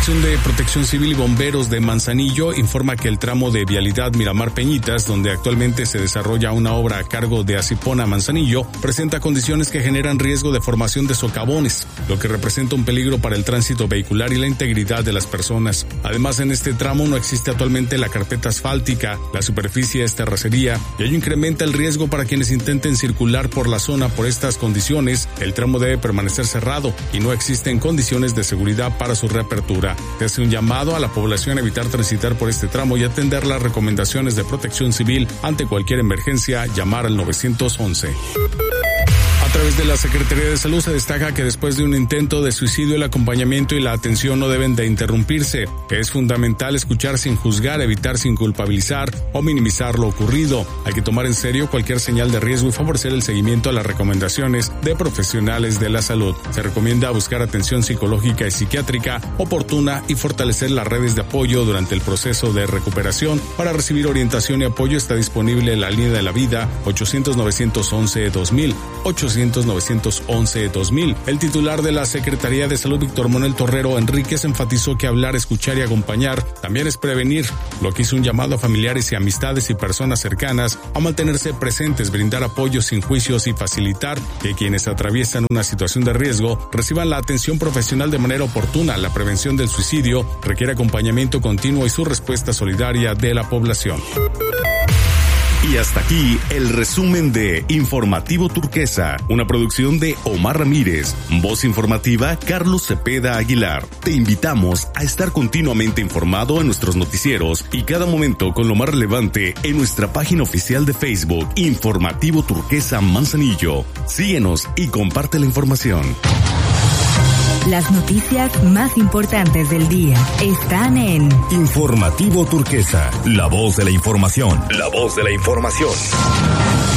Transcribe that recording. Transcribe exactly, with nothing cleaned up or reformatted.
Dirección de Protección Civil y Bomberos de Manzanillo informa que el tramo de vialidad Miramar Peñitas, donde actualmente se desarrolla una obra a cargo de Asipona Manzanillo, presenta condiciones que generan riesgo de formación de socavones, lo que representa un peligro para el tránsito vehicular y la integridad de las personas. Además, en este tramo no existe actualmente la carpeta asfáltica, la superficie es terracería y ello incrementa el riesgo para quienes intenten circular por la zona. Por estas condiciones, el tramo debe permanecer cerrado y no existen condiciones de seguridad para su reapertura. Se hace un llamado a la población a evitar transitar por este tramo y atender las recomendaciones de Protección Civil. Ante cualquier emergencia, llamar al nueve once. A través de la Secretaría de Salud se destaca que después de un intento de suicidio, el acompañamiento y la atención no deben de interrumpirse, que es fundamental escuchar sin juzgar, evitar sin culpabilizar o minimizar lo ocurrido. Hay que tomar en serio cualquier señal de riesgo y favorecer el seguimiento a las recomendaciones de profesionales de la salud. Se recomienda buscar atención psicológica y psiquiátrica oportuna y fortalecer las redes de apoyo durante el proceso de recuperación. Para recibir orientación y apoyo está disponible la línea de la vida ochocientos nueve once dos mil, ochocientos nueve once dos mil. El titular de la Secretaría de Salud, Víctor Manuel Torrero Enríquez, enfatizó que hablar, escuchar y acompañar también es prevenir, lo que hizo un llamado a familiares y amistades y personas cercanas a mantenerse presentes, brindar apoyo sin juicios y facilitar que quienes atraviesan una situación de riesgo reciban la atención profesional de manera oportuna. La prevención del suicidio requiere acompañamiento continuo y su respuesta solidaria de la población. Y hasta aquí el resumen de Informativo Turquesa, una producción de Omar Ramírez, voz informativa Carlos Cepeda Aguilar. Te invitamos a estar continuamente informado en nuestros noticieros y cada momento con lo más relevante en nuestra página oficial de Facebook, Informativo Turquesa Manzanillo. Síguenos y comparte la información. Las noticias más importantes del día están en Informativo Turquesa, la voz de la información. La voz de la información.